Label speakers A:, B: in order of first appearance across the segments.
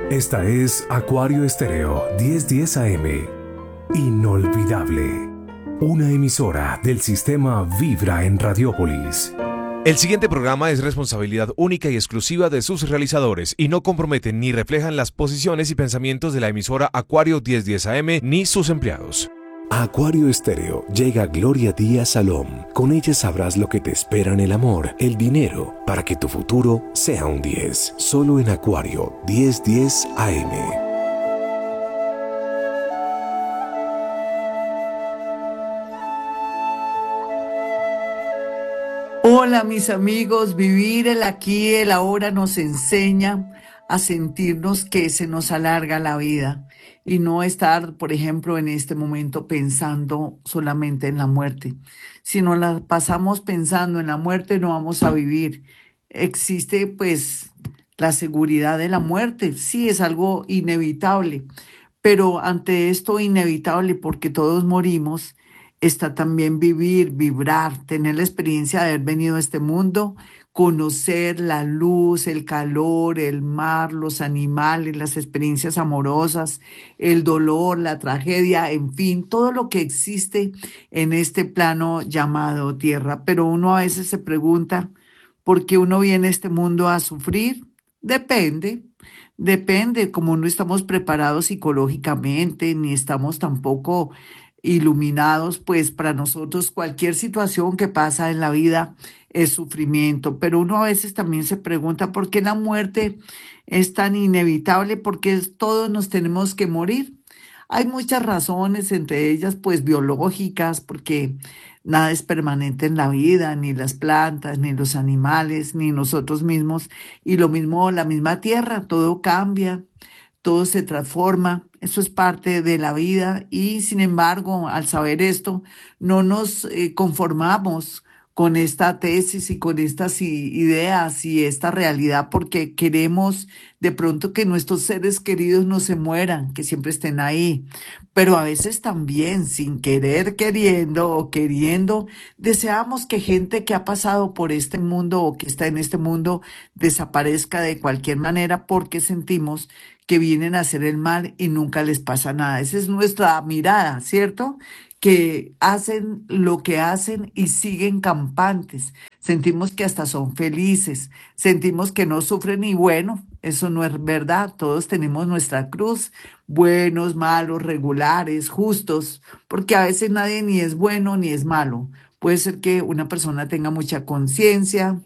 A: Esta es Acuario Estéreo 1010 AM. Inolvidable. Una emisora del sistema Vibra en Radiópolis.
B: El siguiente programa es responsabilidad única y exclusiva de sus realizadores y no comprometen ni reflejan las posiciones y pensamientos de la emisora Acuario 1010 AM ni sus empleados.
A: A Acuario Estéreo llega Gloria Díaz Salom. Con ella sabrás lo que te espera en el amor, el dinero, para que tu futuro sea un 10. Solo en Acuario 1010 AM.
C: Hola mis amigos, vivir el aquí y el ahora nos enseña a sentirnos que se nos alarga la vida y no estar, por ejemplo, en este momento pensando solamente en la muerte. Si nos la pasamos pensando en la muerte, no vamos a vivir. Existe pues la seguridad de la muerte, sí es algo inevitable, pero ante esto inevitable, porque todos morimos, está también vivir, vibrar, tener la experiencia de haber venido a este mundo, conocer la luz, el calor, el mar, los animales, las experiencias amorosas, el dolor, la tragedia, en fin, todo lo que existe en este plano llamado tierra. Pero uno a veces se pregunta, ¿por qué uno viene a este mundo a sufrir? Depende. Depende, como no estamos preparados psicológicamente, ni estamos tampoco iluminados, pues para nosotros cualquier situación que pasa en la vida es sufrimiento, pero uno a veces también se pregunta por qué la muerte es tan inevitable, porque todos nos tenemos que morir. Hay muchas razones, entre ellas pues biológicas, porque nada es permanente en la vida, ni las plantas, ni los animales, ni nosotros mismos, y lo mismo la misma tierra, todo cambia, todo se transforma, eso es parte de la vida y sin embargo, al saber esto, no nos conformamos con esta tesis y con estas ideas y esta realidad porque queremos de pronto que nuestros seres queridos no se mueran, que siempre estén ahí, pero a veces también sin querer, queriendo o queriendo, deseamos que gente que ha pasado por este mundo o que está en este mundo desaparezca de cualquier manera porque sentimos que vienen a hacer el mal y nunca les pasa nada. Esa es nuestra mirada, ¿cierto? Que hacen lo que hacen y siguen campantes. Sentimos que hasta son felices, sentimos que no sufren y bueno, eso no es verdad. Todos tenemos nuestra cruz, buenos, malos, regulares, justos, porque a veces nadie ni es bueno ni es malo. Puede ser que una persona tenga mucha conciencia,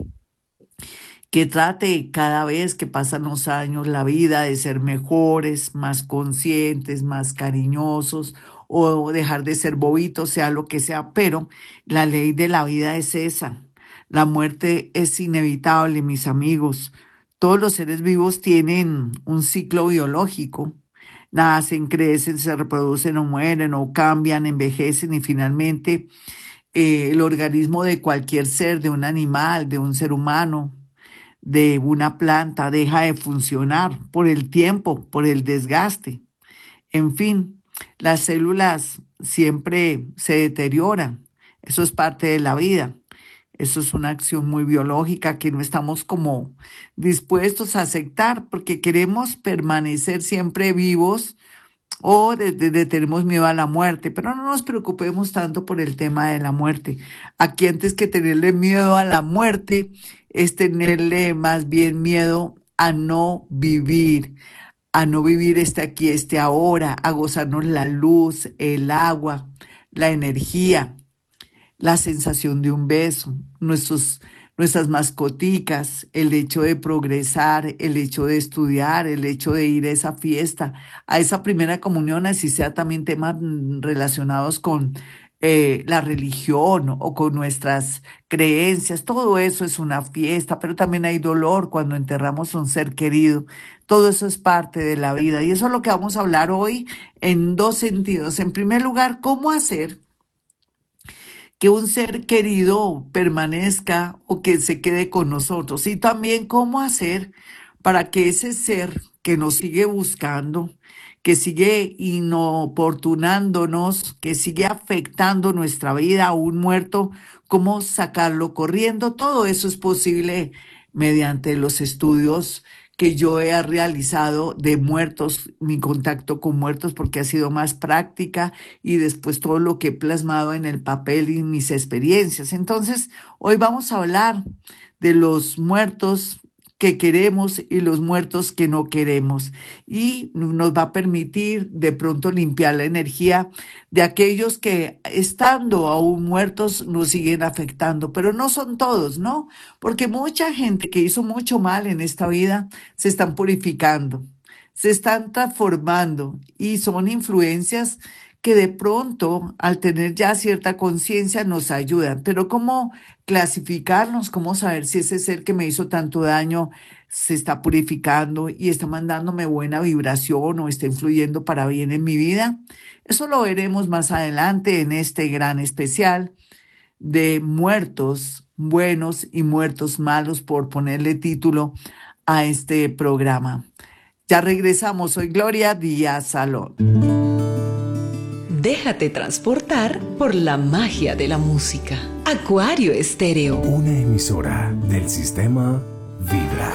C: que trate cada vez que pasan los años la vida de ser mejores, más conscientes, más cariñosos o dejar de ser bobitos, sea lo que sea, pero la ley de la vida es esa. La muerte es inevitable, mis amigos. Todos los seres vivos tienen un ciclo biológico. Nacen, crecen, se reproducen o mueren o cambian, envejecen y finalmente el organismo de cualquier ser, de un animal, de un ser humano, de una planta deja de funcionar por el tiempo, por el desgaste. En fin, las células siempre se deterioran. Eso es parte de la vida. Eso es una acción muy biológica que no estamos como dispuestos a aceptar porque queremos permanecer siempre vivos o tenemos miedo a la muerte, pero no nos preocupemos tanto por el tema de la muerte. Aquí antes que tenerle miedo a la muerte, es tenerle más bien miedo a no vivir este aquí, este ahora, a gozarnos la luz, el agua, la energía, la sensación de un beso, nuestras mascoticas, el hecho de progresar, el hecho de estudiar, el hecho de ir a esa fiesta, a esa primera comunión, así sea también temas relacionados con la religión o con nuestras creencias. Todo eso es una fiesta, pero también hay dolor cuando enterramos a un ser querido. Todo eso es parte de la vida y eso es lo que vamos a hablar hoy en dos sentidos. En primer lugar, ¿cómo hacer que un ser querido permanezca o que se quede con nosotros? Y también cómo hacer para que ese ser que nos sigue buscando, que sigue inoportunándonos, que sigue afectando nuestra vida, aún muerto, cómo sacarlo corriendo. Todo eso es posible mediante los estudios que yo he realizado de muertos, mi contacto con muertos, porque ha sido más práctica y después todo lo que he plasmado en el papel y mis experiencias. Entonces, hoy vamos a hablar de los muertos que queremos y los muertos que no queremos. Y nos va a permitir de pronto limpiar la energía de aquellos que estando aún muertos nos siguen afectando, pero no son todos, ¿no? Porque mucha gente que hizo mucho mal en esta vida se están purificando, se están transformando y son influencias que de pronto, al tener ya cierta conciencia, nos ayudan. Pero ¿cómo clasificarnos? ¿Cómo saber si ese ser que me hizo tanto daño se está purificando y está mandándome buena vibración o está influyendo para bien en mi vida? Eso lo veremos más adelante en este gran especial de muertos buenos y muertos malos, por ponerle título a este programa. Ya regresamos. Soy Gloria Díaz Salón.
D: Déjate transportar por la magia de la música. Acuario Estéreo.
A: Una emisora del sistema Vibra.